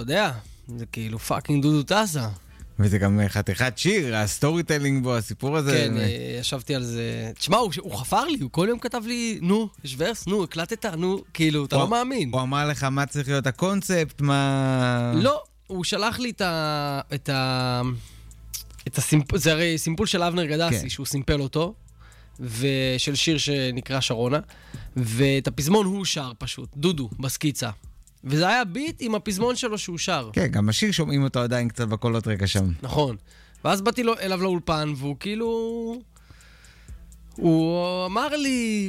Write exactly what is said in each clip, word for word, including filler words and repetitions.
יודע, זה כאילו פאקינג דודו טסה. וזה גם חתיכת שיר, הסטורי טלינג בו, הסיפור הזה. כן, ישבתי על זה. תשמע, הוא חפר לי, הוא כל יום כתב לי, נו, יש ורס, נו, הקלטת, נו, כאילו, אתה לא מאמין. הוא אמר לך מה צריך להיות הקונספט, מה... לא, הוא שלח לי את ה... את ה... את הסימפול, זה הרי סימפול של אבנר גדסי, שהוא סימפל אותו, ושל שיר שנקרא שרונה, ואת הפזמון הוא שר פשוט, דודו, בסקיצה. וזה היה ביט עם הפזמון שלו שהוא שר. כן, גם השיר שומעים אותו עדיין קצת בקולות רקע שם. נכון. ואז באתי לו, אליו לאולפן, והוא כאילו... הוא אמר לי,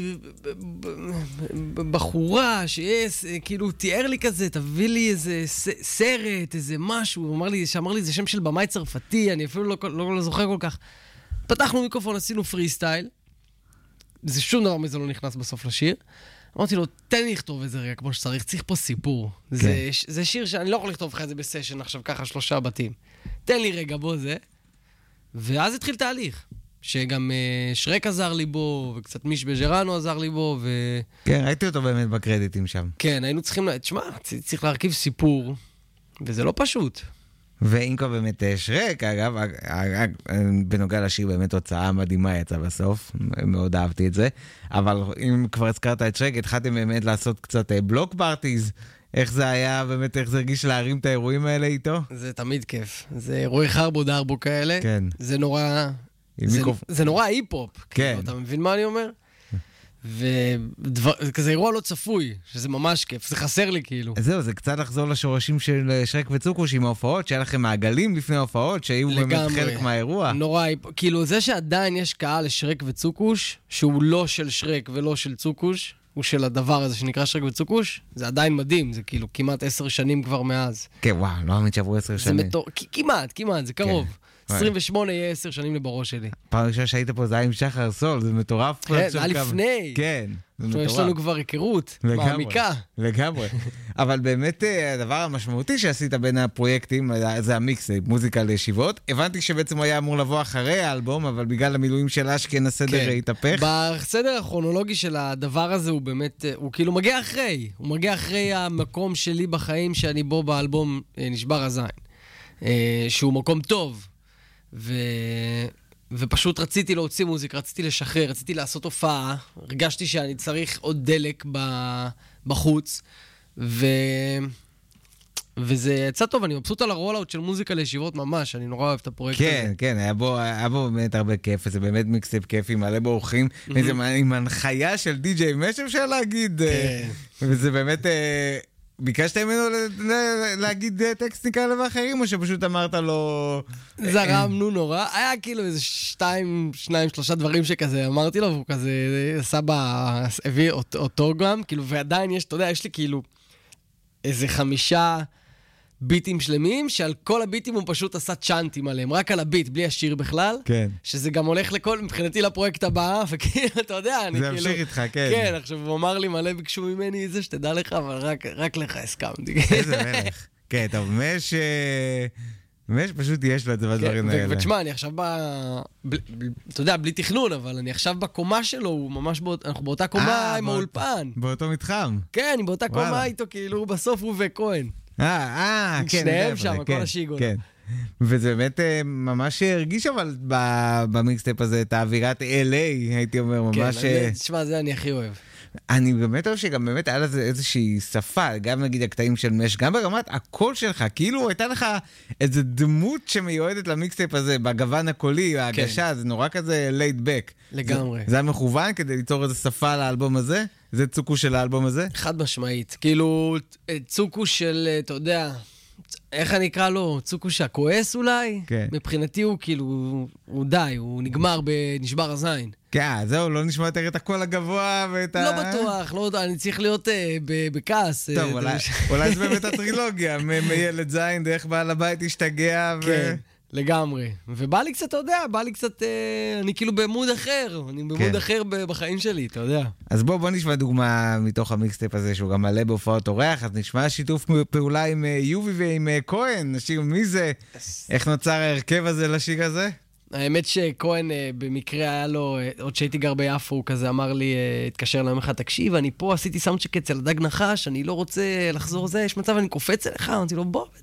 בחורה שיש, כאילו, תיאר לי כזה, תביא לי איזה סרט, איזה משהו. הוא אמר לי, שאמר לי, זה שם של במאי צרפתי, אני אפילו לא, לא, לא זוכר כל כך. פתחנו מיקרופון, עשינו פרי סטייל. זה שום דבר מזה לא נכנס בסוף לשיר. אמרתי לו, תן לי לכתוב איזה רגע כמו שצריך, צריך פה סיפור. כן. זה, זה שיר שאני לא יכול לכתוב לך את זה בסשן עכשיו ככה שלושה בתים. תן לי רגע בו זה. ואז התחיל תהליך, שגם uh, שרק עזר לי בו, וקצת מיש בג'רנו עזר לי בו, ו... כן, ראיתי אותו באמת בקרדיטים שם. כן, היינו צריכים, תשמע, צריך להרכיב סיפור, וזה לא פשוט. ואם כבר באמת שרק, אגב, בנוגע לשיר באמת הוצאה מדהימה יצא בסוף, מאוד אהבתי את זה, אבל אם כבר הזכרת את שרק, התחלתם באמת לעשות קצת בלוק פארטיז, איך זה היה, באמת איך זה הרגיש להרים את האירועים האלה איתו? זה תמיד כיף, זה אירועי חרבו דרבו כאלה, כן. זה נורא, זה, זה נורא היפ-הופ, כן. כאילו, אתה מבין מה אני אומר? וכזה אירוע לא צפוי, שזה ממש כיף, זה חסר לי כאילו. זהו, זה קצת לחזור לשורשים של שרק וצוקוש עם ההופעות, שהיה לכם מעגלים לפני ההופעות, שהיו באמת חלק מהאירוע. נורא, כאילו זה שעדיין יש קהל לשרק וצוקוש, שהוא לא של שרק ולא של צוקוש, הוא של הדבר הזה שנקרא שרק וצוקוש, זה עדיין מדהים, זה כאילו כמעט עשר שנים כבר מאז. כן, וואו, לא מאמין שעברו עשר שנים. זה מטור, כמעט, כמעט, זה קרוב. עשרים ושמונה יהיה עשר שנים לבראש שלי. פעם ראשונה שהיית פה זה היה עם שחר סול, זה מטורף. כן, זה היה לפני. כן, זה מטורף. יש לנו כבר היכרות, מעמיקה. לגמרי. אבל באמת הדבר המשמעותי שעשית בין הפרויקטים, זה המיקסטייפ, מוזיקה לישיבות. הבנתי שבעצם היה אמור לבוא אחרי האלבום, אבל בגלל המילואים של אשכן הסדר התהפך. בסדר הכרונולוגי של הדבר הזה הוא באמת, הוא כאילו מגיע אחרי. הוא מגיע אחרי המקום שלי בחיים שאני בו באלבום נשבר הזין. שהוא מקום טוב. ו... ופשוט רציתי להוציא מוזיקה, רציתי לשחרר, רציתי לעשות הופעה, הרגשתי שאני צריך עוד דלק ב... בחוץ, ו... וזה יצא טוב, אני מבסוט על הרולאוט של מוזיקה לישיבות ממש, אני נורא אוהב את הפרויקט כן, הזה. כן, כן, היה בו, היה בו באמת הרבה כיף, זה באמת מיקסטייפ כיפי, מלא באורחים, וזה עם הנחיה של די-ג'יי מש, אפשר להגיד, כן. וזה באמת... ביקשת ממנו להגיד טקסטים כאלה ואחרים, או שפשוט אמרת לו... זרמנו נורא, היה כאילו איזה שתיים, שניים, שלושה דברים שכזה, אמרתי לו, והוא כזה עשה בה, הביא אותו גם, כאילו, ועדיין יש, אתה יודע, יש לי כאילו איזה חמישה ביטים שלמים, שעל כל הביטים הוא פשוט עשה צ'אנטים עליהם, רק על הביט, בלי השיר בכלל, כן. שזה גם הולך לכל, מבחינתי לפרויקט הבא, וכאילו, אתה יודע, אני זה כאילו... המשיך איתך, כן. כן, עכשיו הוא אמר לי, מלא ביקשו ממני זה, שתדע לך, אבל רק, רק לך הסכמתי. איזה מלך. כן, טוב, מש... מש פשוט יש לו את זה בדברים האלה. ותשמע, אני עכשיו ב... אתה יודע, בלי תכנון, אבל אני עכשיו בקומה שלו, הוא ממש, אנחנו באותה קומה עם האולפן. באותו מתחם. כן, אני באותה קומה איתו, כאילו, בסוף הוא וכהן. אה, אה, כן. שניהם שם, כל השיגון. כן. וזה באמת ממש הרגיש אבל במיקסטייפ הזה את האווירת אל איי, הייתי אומר, ממש... כן, תשמע, זה אני הכי אוהב. אני באמת אוהב שגם באמת היה לזה איזושהי שפה, גם נגיד הקטעים של מש, גם ברמת הקול שלך, כאילו הייתה לך איזו דמות שמיועדת למיקסטייפ הזה, בגוון הקולי, ההגשה, זה נורא כזה laid back. לגמרי. זה היה מכוון כדי ליצור איזו שפה לאלבום הזה? זה צוקו של האלבום הזה? חד משמעית. כאילו, צוקו של, אתה יודע... איך אני אקרא לו? צוקוש הכועס אולי? כן. מבחינתי הוא כאילו, הוא די, הוא נגמר בנשבר הזין. כן, זהו, לא נשמע יותר את הקול הגבוה ואת ה... לא בטוח, לא יודע, אני צריך להיות בכעס. טוב, אולי זה באמת הטרילוגיה, מילד זין, דרך בעל הבית השתגע ו... כן. לגמרי. ובא לי קצת, אתה יודע, בא לי קצת, אה, אני כאילו במוד אחר, אני במוד כן. אחר בחיים שלי, אתה יודע. אז בוא, בוא נשמע דוגמה מתוך המיקסטייפ הזה, שהוא גם מלא בהופעות אורח, אז נשמע שיתוף פעולה עם יובי ועם כהן, נשאיר מי זה, איך נוצר ההרכב הזה לשיר הזה? האמת שכהן במקרה היה לו, עוד שהייתי גר ביפו, הוא כזה אמר לי, התקשר ליום אחד, תקשיב, אני פה עשיתי סאונדצ'ק אצל הדג נחש, אני לא רוצה לחזור זה, יש מצב, אני קופץ אליך, אמרתי לו, בוא,